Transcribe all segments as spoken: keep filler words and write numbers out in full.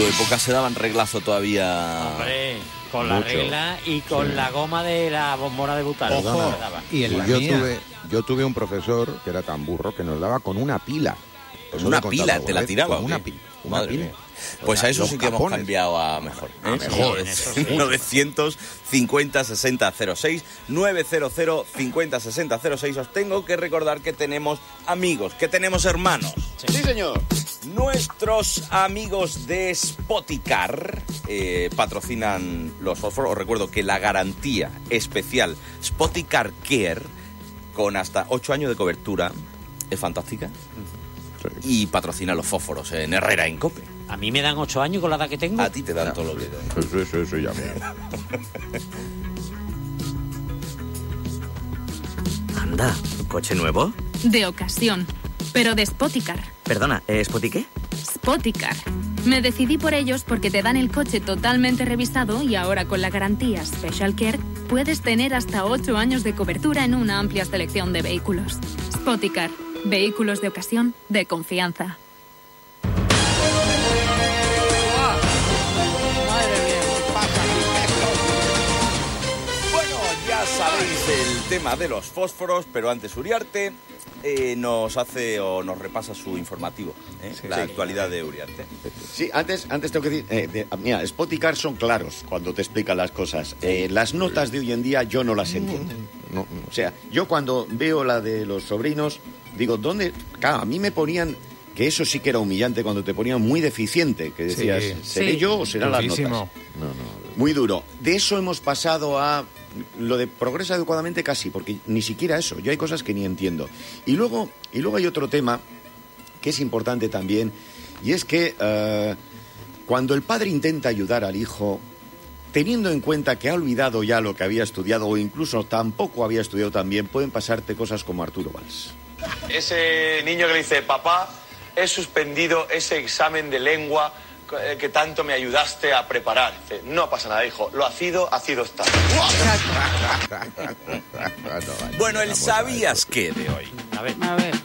tu época se daban reglazo todavía. Hombre, con la Mucho. regla y con sí. la goma de la bombona de butano. Ojo, y en la yo mía. tuve yo tuve un profesor que era tan burro que nos daba con una pila. ¿Con una pila? ¿Te la tiraba? Con una pila. Una Madre pila. Mía. Pues o sea, a eso sí que capones. hemos cambiado a mejor. ¿eh? A mejor. Sí, novecientos cincuenta sesenta cero seis, novecientos cincuenta sesenta cero seis. Os tengo que recordar que tenemos amigos, que tenemos hermanos. Sí, sí señor. Nuestros amigos de Spoticar eh, patrocinan los fósforos. Os recuerdo que la garantía especial Spoticar Care, con hasta ocho años de cobertura, es fantástica. Y patrocina los fósforos en Herrera, en COPE. A mí me dan ocho años con la edad que tengo. A ti te dan no, todo lo que dan. Eso, eso, eso ya me... Anda, ¿coche nuevo? De ocasión, pero de Spoticar. Perdona, ¿eh, ¿Spoti qué? Spoticar. Me decidí por ellos porque te dan el coche totalmente revisado y ahora con la garantía Special Care puedes tener hasta ocho años de cobertura en una amplia selección de vehículos. Spoticar. Vehículos de ocasión de confianza. Bueno, ya sabéis el tema de los fósforos, pero antes Uriarte eh, nos hace o nos repasa su informativo, ¿eh? sí, la sí. actualidad de Uriarte. Sí, antes, antes tengo que decir, eh, de, mira, Spoticar son claros cuando te explican las cosas. Eh, las notas de hoy en día yo no las entiendo. No, no. O sea, yo cuando veo la de los sobrinos, digo, ¿dónde? Claro, a mí me ponían, que eso sí que era humillante, cuando te ponían muy deficiente, que decías, sí, ¿seré sí. yo o serán Durísimo. las notas? No, no. Muy duro. De eso hemos pasado a lo de progresa adecuadamente casi, porque ni siquiera eso, yo hay cosas que ni entiendo. Y luego, y luego hay otro tema que es importante también, y es que uh, cuando el padre intenta ayudar al hijo, teniendo en cuenta que ha olvidado ya lo que había estudiado o incluso tampoco había estudiado tan bien, pueden pasarte cosas como Arturo Valls. Ese niño que le dice, papá, he suspendido ese examen de lengua que tanto me ayudaste a preparar. Dice, no pasa nada, hijo, lo hacido, hacido está. Bueno, el ¿sabías qué de hoy? A ver, a ver.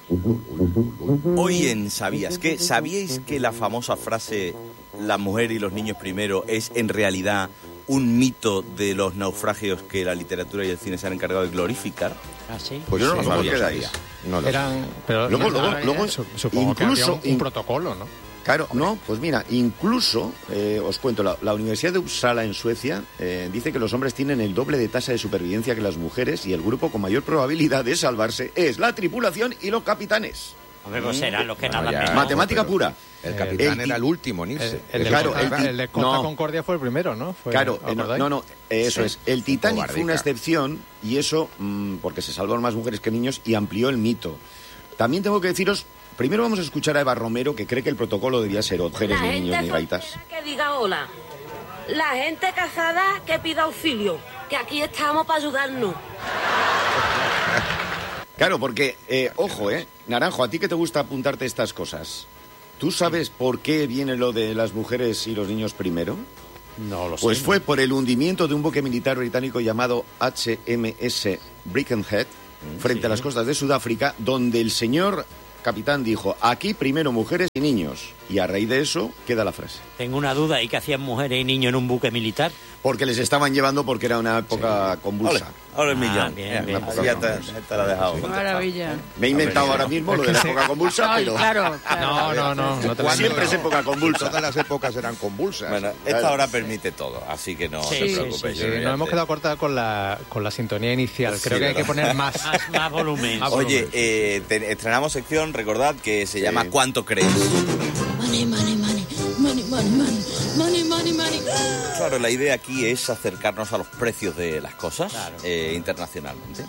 Hoy en ¿sabías qué? ¿Sabíais que la famosa frase la mujer y los niños primero es en realidad un mito de los naufragios que la literatura y el cine se han encargado de glorificar? ¿Ah, sí? Pues yo no sí, lo sabía. No lo Eran, pero luego, no, luego, luego, supongo incluso, que había un, un protocolo, ¿no? Claro, no, pues mira, incluso, eh, os cuento, la, la Universidad de Uppsala en Suecia eh, dice que los hombres tienen el doble de tasa de supervivencia que las mujeres y el grupo con mayor probabilidad de salvarse es la tripulación y los capitanes. Hombre, pues serán los que no, nadan ya, menos. Matemática pura. El capitán el, era el último en irse. El, el, de, claro, Costa, el, el de Costa no. Concordia fue el primero, ¿no? Fue, claro, eh, no, no, no, eh, eso sí. es. El Titanic fue una excepción y eso, mmm, porque se salvaron más mujeres que niños y amplió el mito. También tengo que deciros, primero vamos a escuchar a Eva Romero, que cree que el protocolo debía ser mujeres, ni niños, ni gaitas. Que diga hola. La gente casada que pida auxilio, que aquí estamos para ayudarnos. Claro, porque, eh, ojo, eh, Naranjo, a ti que te gusta apuntarte estas cosas, ¿tú sabes por qué viene lo de las mujeres y los niños primero? No lo sé. Pues fue por el hundimiento de un buque militar británico llamado H M S Birkenhead frente sí. a las costas de Sudáfrica, donde el señor capitán dijo, aquí primero mujeres y niños. Y a raíz de eso queda la frase. Tengo una duda, ¿y qué hacían mujeres y niños en un buque militar? Porque les estaban llevando porque era una época sí. convulsa. Ahora el millón. Ah, bien, bien. Ya te, te la he dejado. Sí. Maravilla. Me he inventado ahora mismo lo de la época convulsa, Ay, pero... Claro, claro. No, no, no. no te siempre es época convulsa. Todas las épocas eran convulsas. Bueno, esta claro. hora permite todo, así que no sí, te sí, preocupes. Sí, sí, sí. Nos hemos quedado cortados con la, con la sintonía inicial. Sí, Creo que hay que poner más. Más, más volumen. Más Oye, volumen. Eh, te, estrenamos sección, recordad, que se llama sí. ¿Cuánto crees? Money, money, money. Money, money, money. Money, money, money. Claro, la idea aquí es acercarnos a los precios de las cosas claro. eh, internacionalmente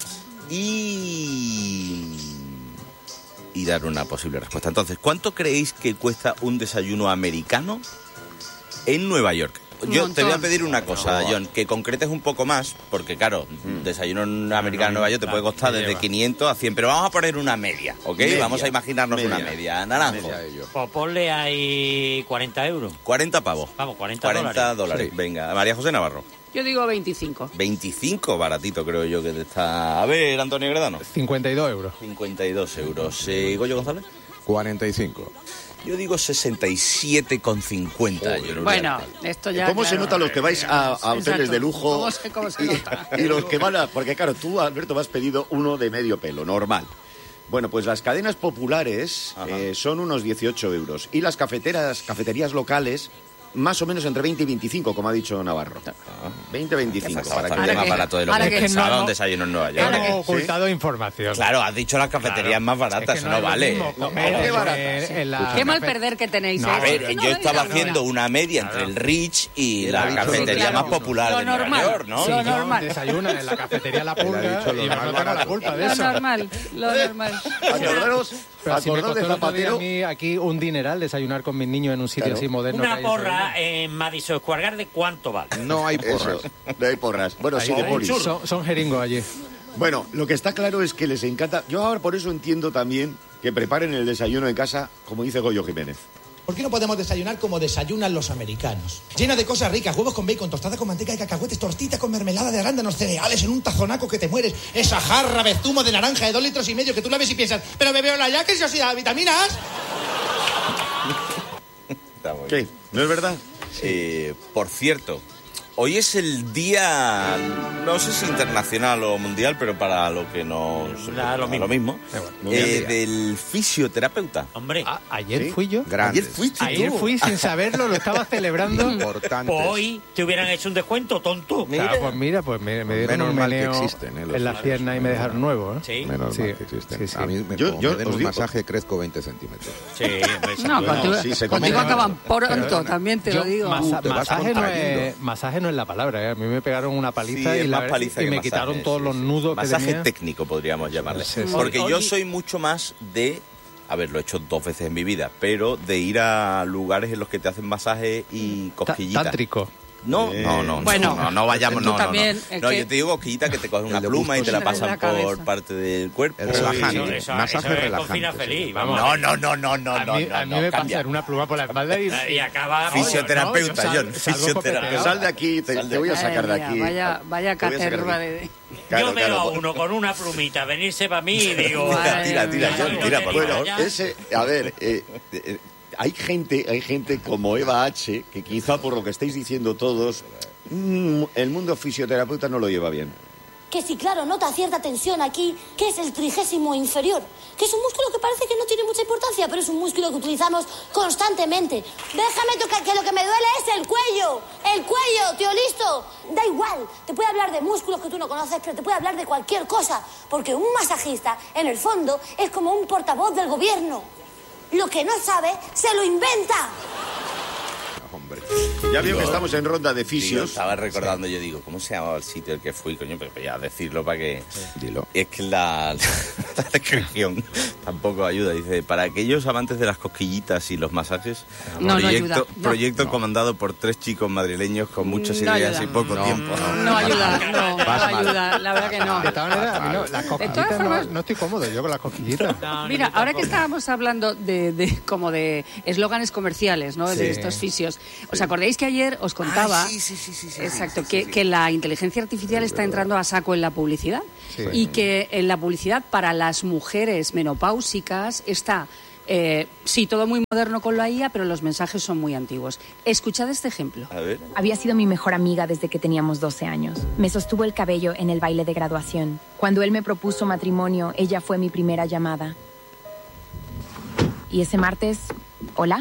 y... y dar una posible respuesta. Entonces, ¿cuánto creéis que cuesta un desayuno americano en Nueva York? Yo te voy a pedir una cosa, John, que concretes un poco más, porque claro, mm. desayuno americano en Nueva York te puede costar desde quinientos a cien, pero vamos a poner una media, ¿ok? Media. Vamos a imaginarnos media. una media. Naranjo. Media pues ponle ahí cuarenta euros. cuarenta pavos. Vamos, cuarenta, cuarenta dólares. Sí. Venga, María José Navarro. Yo digo veinticinco. veinticinco, baratito creo yo que te está... A ver, Antonio Gredano. cincuenta y dos euros. cincuenta y dos euros. Eh, ¿Goyo González? cuarenta y cinco. Yo digo sesenta y siete con cincuenta. Yo no Bueno, esto ya... ¿Cómo claro. se nota los que vais a, a hoteles Exacto. de lujo? ¿Cómo se, cómo se nota? Y los que van a... Porque claro, tú, Alberto, me has pedido uno de medio pelo, normal. Bueno, pues las cadenas populares eh, son unos dieciocho euros. Y las cafeteras, cafeterías locales, más o menos entre veinte y veinticinco, como ha dicho Navarro. veinte a veinticinco. Está Para bastante que... más barato de lo ahora que que pensaba no, un desayuno en Nueva York. Hemos ocultado información. Claro, has dicho las cafeterías más baratas, Es que eso no no, es lo vale. mismo No, comer qué baratas. en- en la Qué mal cafe- perder que tenéis. No, ¿eh? A ver, Es que no yo lo estaba digas haciendo nunca. una media entre el Rich y Él la ha dicho cafetería lo más claro. popular Lo de Nueva normal. York, ¿no? Lo Si yo normal. desayuno en la cafetería La Él ha Pulga dicho lo y más no tengo la barato. culpa de Lo eso. normal, lo normal. Acordaros, Pero si me acordaros de costó el otro día a Zapatero... mí aquí un dineral desayunar con mis niños en un sitio Claro. así moderno. que Una hay porra desayuno. en Madison Square Garden, ¿cuánto vale? No hay porras. Eso, no hay porras. Bueno, sí, Ahí- de polis. son, son jeringos allí. Bueno, lo que está claro es que les encanta... Yo ahora por eso entiendo también que preparen el desayuno en casa, como dice Goyo Jiménez. ¿Por qué no podemos desayunar como desayunan los americanos? Llena de cosas ricas, huevos con bacon, tostada con manteca de cacahuetes, tortita con mermelada de arándanos, cereales en un tazonaco que te mueres, esa jarra de zumo de naranja de dos litros y medio que tú la ves y piensas, pero me veo la ya que eso sí da vitaminas. Está muy ¿Qué? bien. ¿No es verdad? Eh, por cierto, hoy es el día, no sé si internacional o mundial, pero para lo que nos... Da lo para mismo. eh, del fisioterapeuta. Hombre, A- ayer ¿Sí? fui yo. Grandes. Ayer fuiste Ayer tú. fui sin saberlo, lo estaba celebrando. Importantes. pues hoy te hubieran hecho un descuento, tonto. Ah, pues mira, pues me, me dieron Menos un mal que meneo existen, ¿eh? los en la fisios. pierna y me dejaron nuevo, ¿eh? Sí, Menos Sí, mal que existen. sí, sí. A mí me, Yo- como yo me den os un digo- masaje crezco veinte centímetros. sí. hombre, No, Bueno, contigo, sí, se contigo come- acaban pronto, Perdona. también te Yo, lo digo. masa- Te vas masaje, no contrayendo. es, masaje no es la palabra, ¿eh? A mí me pegaron una paliza Sí, y, es la más verdad- paliza y que me masaje, quitaron todos sí, los sí. nudos que Masaje tenía. técnico, podríamos llamarle. Sí, sí. Porque yo Oye. soy mucho más de... A ver, lo he hecho dos veces en mi vida, pero de ir a lugares en los que te hacen masaje y Ta- cosquillitas. Tántrico. No, Eh, no, no, Bueno, no, no vayamos, tú no, no, no. también, es No, que- yo te digo cosquillita que te cogen una El de pluma y te la Bustos. pasan En la cabeza. por parte del cuerpo. Es relajante. Eso, eso, Masaje eso es relajante, cocina sí. feliz, Vamos. vamos. No, no, no, no, no, a no, mí, no, a mí no, me cambia. pasan una pluma por la espalda y... Y acaba... Fisioterapeuta, No, yo John, sal- salgo fisioterapeuta. copeteado. Sal de aquí, te, Sal de te voy a Madre sacar de mía, aquí. Vaya, vaya Te voy a sacar caterva aquí. de... Claro, Yo veo claro, a por- uno con una plumita venirse para mí y digo... Madre Tira, tira, mía. John, tira, por Bueno, favor. ya. Ese, a ver, eh, eh, hay gente, hay gente como Eva H, que quizá por lo que estáis diciendo todos, mm, el mundo fisioterapeuta no lo lleva bien. Que si, claro, nota cierta tensión aquí, que es el trigésimo inferior, que es un músculo que parece que no tiene mucha importancia, pero es un músculo que utilizamos constantemente. Déjame tocar, que lo que me duele es el cuello, el cuello, tío, listo. Da igual, te puede hablar de músculos que tú no conoces, pero te puede hablar de cualquier cosa, porque un masajista, en el fondo, es como un portavoz del gobierno. Lo que no sabe, se lo inventa. Hombre. Ya veo que estamos en ronda de Sí, yo fisios. estaba recordando, yo digo, ¿cómo se llamaba el sitio al que fui, coño? Pero ya decirlo para que... Dilo. Es que la, la descripción tampoco ayuda. Dice, para aquellos amantes de las cosquillitas y los masajes, No, no proyecto, ayuda. No. proyecto comandado por tres chicos madrileños con muchas No ideas ayuda. y poco No. tiempo. No ayuda, no, no Vas mal. ayuda, la verdad que no. De todas maneras, a mí no, las De cosquillitas todas no, formas- no estoy cómodo yo con las cosquillitas. No, Mira, ni yo ahora que tampoco. estábamos hablando de, de como de eslóganes comerciales, ¿no? Sí. De estos fisios. ¿Os acordáis que ayer os contaba? Ah, sí, sí, sí, sí, sí, Exacto, sí, sí, que, sí. que la inteligencia artificial está entrando a saco en la publicidad Sí. y que en la publicidad para las mujeres menopáusicas está eh, sí, todo muy moderno con la I A, pero los mensajes son muy antiguos. Escuchad este ejemplo. A ver. Había sido mi mejor amiga desde que teníamos doce años. Me sostuvo el cabello en el baile de graduación. Cuando él me propuso matrimonio, ella fue mi primera llamada. Y ese martes, ¿hola?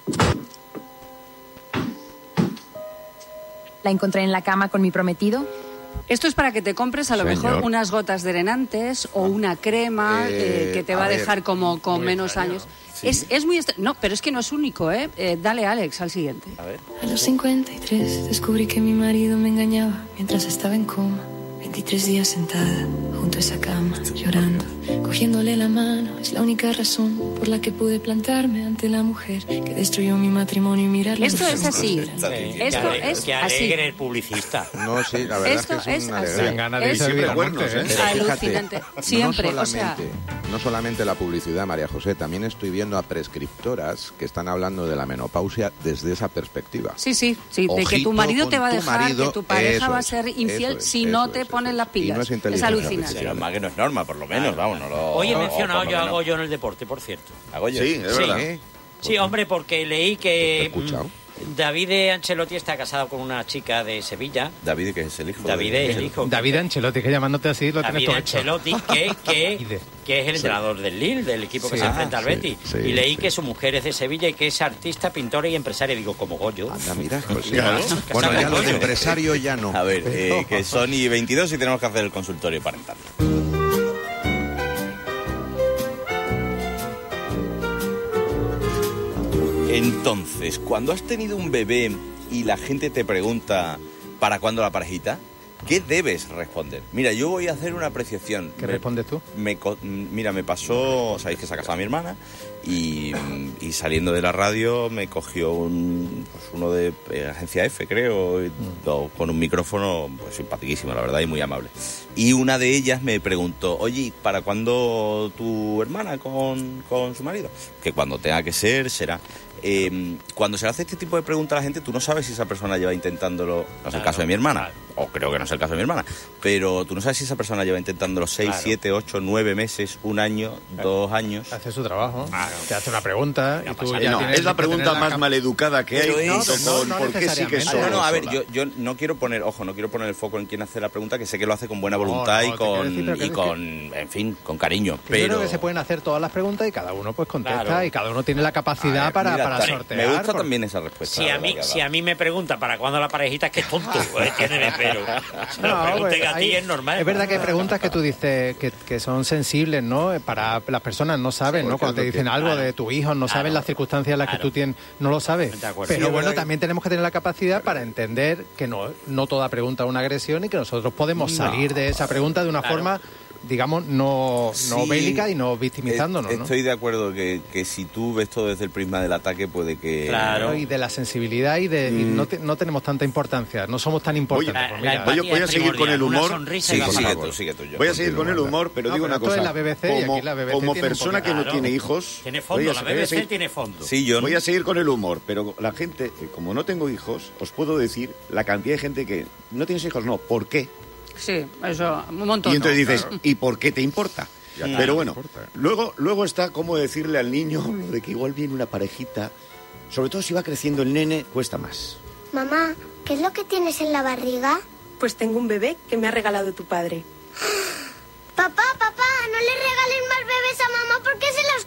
La encontré en la cama con mi prometido. Esto es para que te compres a lo Señor. mejor unas gotas drenantes o una crema Eh, eh, que te a va a ver, dejar como con muy menos extraño, años. Sí. Es, es muy extra- No, pero es que no es único, ¿eh? Eh, Dale, Alex, al siguiente. A ver. A los cincuenta y tres descubrí que mi marido me engañaba mientras estaba en coma. veintitrés días sentada junto a esa cama, llorando, cogiéndole la mano. Es la única razón por la que pude plantarme ante la mujer que destruyó mi matrimonio y mirarle. Esto los es ojos. así. Eh, Esto que ale- es que así. alegre el publicista. No, sí, la verdad Esto es que es, es una así. alegría. Dan ganas de Es- irse a vivir a muerte, ¿eh? Pero fíjate, Alucinante. Siempre, no o sea- solamente, no solamente la publicidad, María José, también estoy viendo a prescriptoras que están hablando de la menopausia desde esa perspectiva. Sí, sí, sí, de que Ojito tu marido con te va a tu dejar, marido, que tu pareja eso va a es, ser infiel eso es, si eso no es, te eso pones es. las Y pilas. no es es inteligencia alucinante. artificial. Pero más que no es norma, por lo menos, vamos, no lo... Hoy he o- o mencionado por lo yo menos. algo yo en el deporte, por cierto. ¿Hago yo? Sí, es Sí. verdad. ¿Eh? Sí, hombre, porque leí que He escuchado. mm, David Ancelotti está casado con una chica de Sevilla. David, que es el hijo. David de... es el hijo. David Ancelotti, que llamándote así lo tienes David todo hecho. Ancelotti, que, que, que es el entrenador del Lille, del equipo que Sí. se enfrenta al Sí, Betis. sí, y leí sí. que su mujer es de Sevilla y que es artista, pintora y empresaria. Digo, como Goyo. Anda, mira, pues sí. Claro. Bueno, ya lo de Goyo. empresario ya no. A ver, eh, que son y veintidós y tenemos que hacer el consultorio parental. Entonces, cuando has tenido un bebé y la gente te pregunta ¿para cuándo la parejita?, ¿qué debes responder? Mira, yo voy a hacer una apreciación. ¿Qué Me- respondes tú? Me, co- mira, me pasó, sabéis que se ha casado mi hermana y, y saliendo de la radio me cogió un, pues uno de eh, Agencia F, creo, y do- con un micrófono pues simpaticísimo, la verdad, y muy amable. Y una de ellas me preguntó, oye, ¿para cuándo tu hermana con, con su marido? Que cuando tenga que ser, será. Eh, cuando se le hace este tipo de preguntas a la gente, tú no sabes si esa persona lleva intentándolo, no es el Claro, caso de mi hermana, claro. o creo que no es el caso de mi hermana, pero tú no sabes si esa persona lleva intentándolo seis, Claro. siete, ocho, nueve meses, un año, dos años. Hace su trabajo. Te hace una pregunta y tú ya No, tienes es la que pregunta tener la más cap- maleducada que hay. Pero junto es- con no, no ¿por qué sigue necesariamente. solo? No, no, a ver, sola? yo, yo no quiero poner, ojo, no quiero poner el foco en quien hace la pregunta, que sé que lo hace con buena voluntad no, y te quiero con, decir, pero que y es con en fin, con cariño. Que Yo Pero creo que se pueden hacer todas las preguntas y cada uno pues contesta Claro. y cada uno tiene la capacidad A ver, para, mira, para ta- sortear. me gusta por- también esa respuesta. Si la a, mí, verdad que si a mí me pregunta para cuándo la parejita, es que es tonto. ¿Eh? Tiene de pero. Si me lo No, pregunten pues, a ti hay- es normal. Es verdad que hay preguntas que tú dices que, que son sensibles, ¿no? Para las personas no saben, Sí, ¿no? porque Cuando te es lo dicen que- algo claro, de tu hijo, no saben claro, las circunstancias en las que claro. tú tienes, no lo sabes. De acuerdo. Pero Sí, es bueno, verdad también tenemos que tener la capacidad para entender que no, no toda pregunta es una agresión y que nosotros podemos salir de esa pregunta de una Claro. forma, digamos, no, no Sí, bélica y no victimizándonos, eh, ¿no? Estoy de acuerdo que, que si tú ves todo desde el prisma del ataque, puede que... Claro. Y de la sensibilidad y de y no, te- no tenemos tanta importancia, no somos tan importantes. Oye, pues La mira, voy a- empatía voy a es seguir con el primordial, una humor. sonrisa Sí, y la sigue palabra. tú, sigue tú. yo Voy a seguir con el continúo, humor, pero No, digo pero una esto es cosa. la B B C y como aquí la B B C como tiene un persona que poquito- no Claro. tiene hijos... Tiene voy fondo, a- la voy a B B C seguir- tiene fondo. Sí, yo... Voy a seguir con el humor, pero la gente, eh, como no tengo hijos, os puedo decir la cantidad de gente que no tienes hijos, no, ¿por qué? Sí, eso, un montón. Y entonces ¿no? dices, ¿y por qué te importa? Ya, Pero bueno, no importa. luego, luego está cómo decirle al niño lo de que igual viene una parejita, sobre todo si va creciendo el nene, cuesta más. Mamá, ¿qué es lo que tienes en la barriga? Pues tengo un bebé que me ha regalado tu padre. Papá, papá, no le regalen más bebés a mamá porque se los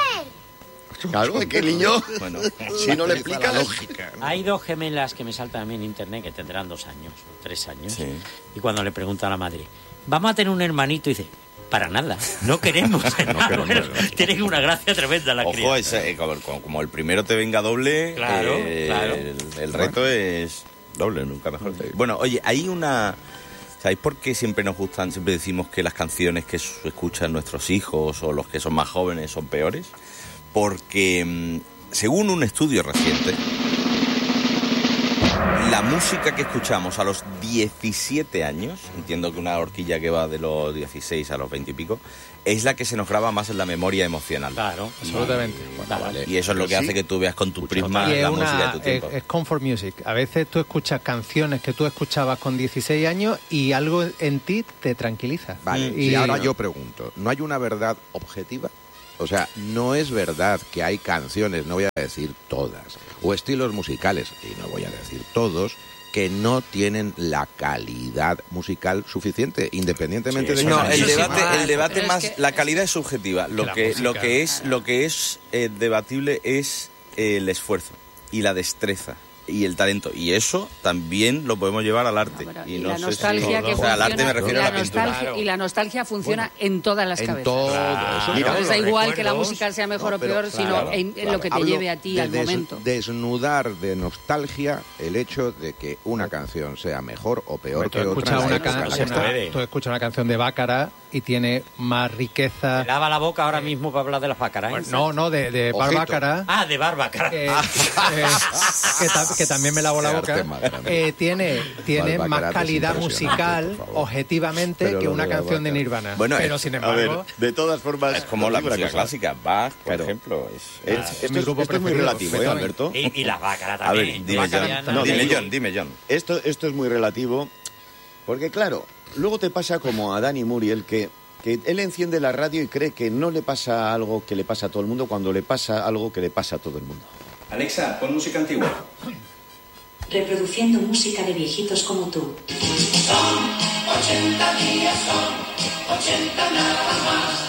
come. Claro, es que el niño, Bueno, si no le explica lógica. Hay dos gemelas que me saltan a mí en internet que tendrán dos años, o tres años. Sí. Y cuando le pregunta a la madre, ¿vamos a tener un hermanito? Y dice, para nada, no queremos. hermano. Tienen una gracia tremenda la Ojo, criatura. ese, eh, como, como el primero te venga doble, Claro, eh, claro. el, el reto es doble, nunca mejor. Bueno, oye, hay una... ¿Sabéis por qué siempre nos gustan, siempre decimos que las canciones que su- escuchan nuestros hijos o los que son más jóvenes son peores? Porque, mm, según un estudio reciente, la música que escuchamos a los diecisiete años, entiendo que una horquilla que va de los dieciséis a los veinte y pico, es la que se nos graba más en la memoria emocional. Claro. Absolutamente. Bueno, vale. Y eso es lo que Sí. hace que tú veas con tu prisma Y es, la una- música de tu es, tiempo. es comfort music. A veces tú escuchas canciones que tú escuchabas con dieciséis años y algo en ti te tranquiliza. Vale, y y ahora yo pregunto, ¿no hay una verdad objetiva? O sea, no es verdad que hay canciones, no voy a decir todas, o estilos musicales, y no voy a decir todos, que no tienen la calidad musical suficiente, independientemente de que No, sean el buenísimas. debate, el debate Pero es más, que- la calidad es subjetiva. Lo la que, música, lo que es, lo que es eh, debatible es el esfuerzo y la destreza y el talento. Y eso también lo podemos llevar al arte. Bueno, y y no la sé nostalgia si, que o sea, al funciona, arte me y refiero a la la pintura. nostalgia, y la nostalgia funciona en todas las en cabezas. todo Claro. eso. Mira, Entonces da los igual que la recuerdos. música sea mejor No, o pero, peor, claro, sino en, en claro. lo que te Hablo lleve a ti de al des- momento. desnudar de nostalgia el hecho de que una canción sea mejor o peor Tú que otra. escuchas en una, épocas can- no se diferentes. puede. tú escuchas una canción de Bácara y tiene más riqueza. Me lava la boca ahora mismo para hablar de las bácaras. ¿eh? Bueno, no, no, de, de Bar Ojito. Bácara. Ah, de barba, cara. eh, eh, que, ta- que también me lavo la Qué boca, arte más grande. eh, tiene, tiene Val más Baccarat es calidad impresionante, musical, por favor. objetivamente, Pero que lo una de la canción de Baccarat. Nirvana. Bueno, Pero, es- sin A ver, embargo, de todas formas... Es como la digo una música cosa. clásica. Bach, por Claro. ejemplo. Es, Es- es- esto, mi es, grupo esto es muy preferido, relativo, ¿eh, Beethoven. Alberto? Y, y las bácaras A ver, también. dime Bácaras John. no, no, dime digo- John, dime John. Esto, esto es muy relativo, porque claro, luego te pasa como a Dani Muriel, que que él enciende la radio y cree que no le pasa algo que le pasa a todo el mundo cuando le pasa algo que le pasa a todo el mundo. Alexa, pon música antigua. Reproduciendo música de viejitos como tú. Son ochenta días, son ochenta nada más.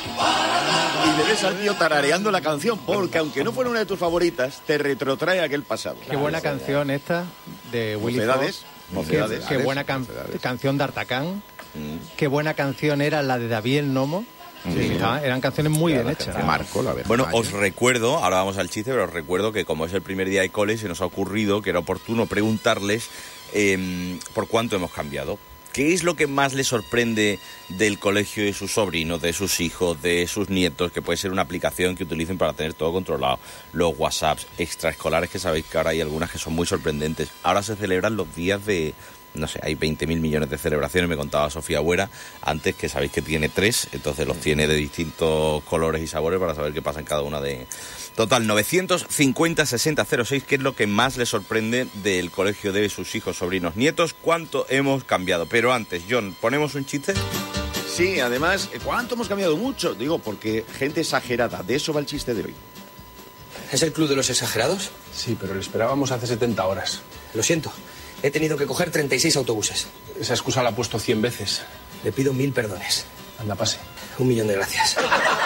Y le ves al tío tarareando la canción, porque aunque no fuera una de tus favoritas, te retrotrae a aquel pasado. Qué buena canción esta de Willy Mocedades. Fox. Mocedades. Qué, qué buena can- canción de Artacán. Mm. Qué buena canción era la de David el Nomo. Sí, estaba, eran canciones muy bien hechas. Marco, la verdad. Bueno, os recuerdo, ahora vamos al chiste, pero os recuerdo que como es el primer día de cole, se nos ha ocurrido que era oportuno preguntarles eh, por cuánto hemos cambiado. ¿Qué es lo que más les sorprende del colegio de sus sobrinos, de sus hijos, de sus nietos? Que puede ser una aplicación que utilicen para tener todo controlado. Los WhatsApps extraescolares, que sabéis que ahora hay algunas que son muy sorprendentes. Ahora se celebran los días de... No sé, hay veinte mil millones de celebraciones, me contaba Sofía Buera, antes, que sabéis que tiene tres, entonces los tiene de distintos colores y sabores para saber qué pasa en cada una de... Total, novecientos cincuenta sesenta cero seis, ¿qué es lo que más les sorprende del colegio de sus hijos, sobrinos, nietos? ¿Cuánto hemos cambiado? Pero antes, John, ¿ponemos un chiste? Sí, además, ¿cuánto hemos cambiado? Mucho, digo, porque gente exagerada, de eso va el chiste de hoy. ¿Es el club de los exagerados? Sí, pero lo esperábamos hace setenta horas. Lo siento. He tenido que coger treinta y seis autobuses. Esa excusa la he puesto cien veces. Le pido mil perdones. Anda, pase. Un millón de gracias.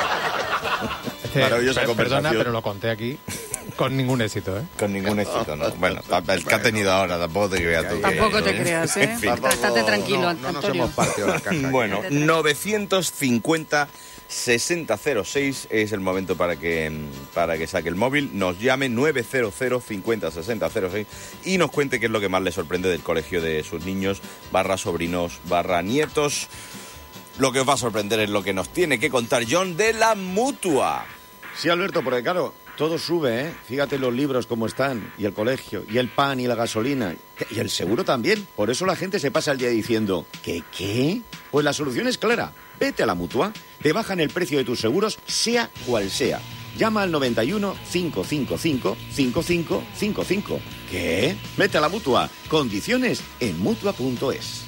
Este, Maravillosa per, perdona, pero lo conté aquí con ningún éxito, ¿eh? Con ningún éxito, ¿no? Bueno, el que ha tenido ahora, tampoco te creas tú. Tampoco te creas, ¿eh? En fin. Estate tranquilo, no, no nos hemos partido la caja. Bueno, novecientos cincuenta sesenta cero seis es el momento para que para que saque el móvil, nos llame nueve cero cero cincuenta sesenta cero seis y nos cuente qué es lo que más le sorprende del colegio de sus niños, barra sobrinos, barra nietos. Lo que os va a sorprender es lo que nos tiene que contar John de la Mutua. Sí, Alberto, porque claro, todo sube, ¿eh? Fíjate los libros cómo están, y el colegio, y el pan, y la gasolina, y el seguro también. Por eso la gente se pasa el día diciendo, ¿qué, qué? Pues la solución es clara. Vete a la Mutua, te bajan el precio de tus seguros, sea cual sea. Llama al noventa y uno, cinco cinco cinco, cinco cinco cinco cinco. ¿Qué? Vete a la Mutua. Condiciones en mutua punto es.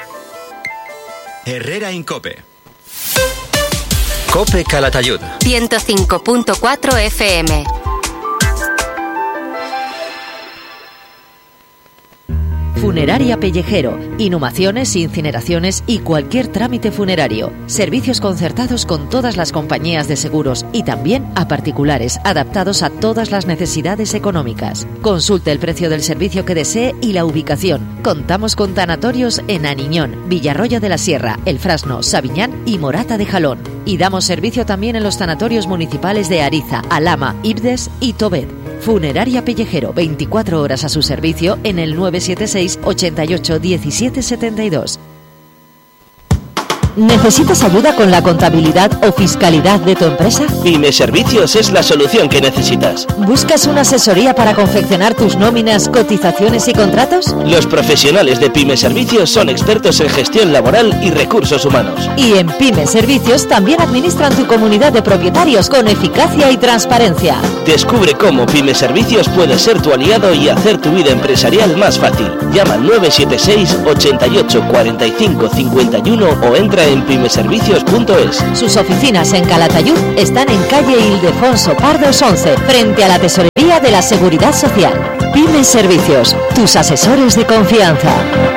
Herrera Incope. Cope Calatayud. ciento cinco punto cuatro F M. Funeraria Pellejero. Inhumaciones, incineraciones y cualquier trámite funerario. Servicios concertados con todas las compañías de seguros y también a particulares, adaptados a todas las necesidades económicas. Consulte el precio del servicio que desee y la ubicación. Contamos con tanatorios en Aniñón, Villarroya de la Sierra, El Frasno, Sabiñán y Morata de Jalón. Y damos servicio también en los tanatorios municipales de Ariza, Alhama, Ibdes y Tobed. Funeraria Pellejero, veinticuatro horas a su servicio en el nueve siete seis, ochenta y ocho, diecisiete setenta y dos. ¿Necesitas ayuda con la contabilidad o fiscalidad de tu empresa? Pyme Servicios es la solución que necesitas. ¿Buscas una asesoría para confeccionar tus nóminas, cotizaciones y contratos? Los profesionales de Pyme Servicios son expertos en gestión laboral y recursos humanos. Y en Pyme Servicios también administran tu comunidad de propietarios con eficacia y transparencia. Descubre cómo Pyme Servicios puede ser tu aliado y hacer tu vida empresarial más fácil. Llama al nueve siete seis, ochenta y ocho, cuarenta y cinco, cincuenta y uno o entra en pymeservicios punto es. Sus oficinas en Calatayud están en calle Ildefonso Pardos once, frente a la Tesorería de la Seguridad Social. Pyme Servicios, tus asesores de confianza.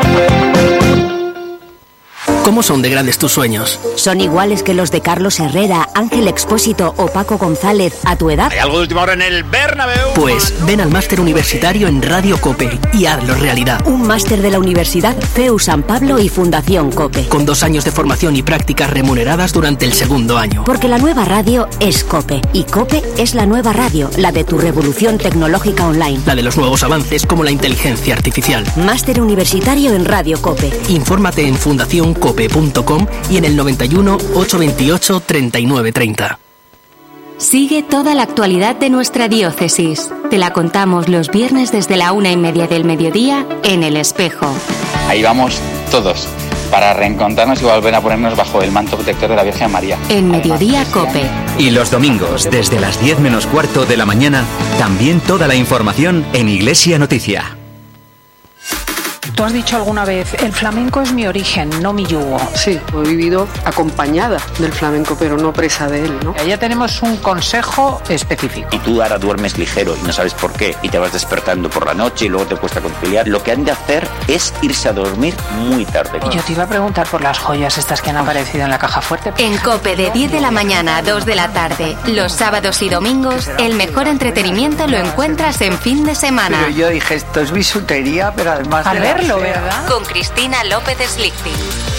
¿Cómo son de grandes tus sueños? ¿Son iguales que los de Carlos Herrera, Ángel Expósito o Paco González a tu edad? ¿Hay algo de última hora en el Bernabéu? Pues ven al máster universitario en Radio COPE y hazlo realidad. Un máster de la Universidad C E U San Pablo y Fundación COPE. Con dos años de formación y prácticas remuneradas durante el segundo año. Porque la nueva radio es COPE. Y COPE es la nueva radio, la de tu revolución tecnológica online. La de los nuevos avances como la inteligencia artificial. Máster universitario en Radio COPE. Infórmate en fundación cope punto com y en el noventa y uno, ochocientos veintiocho, treinta y nueve treinta. Sigue toda la actualidad de nuestra diócesis. Te la contamos los viernes desde la una y media del mediodía en El Espejo. Ahí vamos todos, para reencontrarnos y volver a ponernos bajo el manto protector de la Virgen María. En Mediodía COPE. Y los domingos, desde las diez menos cuarto de la mañana, también toda la información en Iglesia Noticia. Tú has dicho alguna vez, el flamenco es mi origen, no mi yugo. Sí, he vivido acompañada del flamenco, pero no presa de él, ¿no? Ya tenemos un consejo específico. Y tú ahora duermes ligero y no sabes por qué, y te vas despertando por la noche y luego te cuesta conciliar. Lo que han de hacer es irse a dormir muy tarde. Yo te iba a preguntar por las joyas estas que han aparecido en la caja fuerte. En COPE de diez de la mañana a dos de la tarde, los sábados y domingos, el mejor entretenimiento lo encuentras en fin de semana. Pero yo dije, esto es bisutería, pero además Al de la verlo, fea. ¿verdad? Con Cristina López Slichting.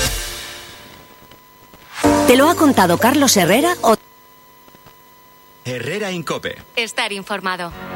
¿Te lo ha contado Carlos Herrera o...? Herrera en COPE. Estar informado.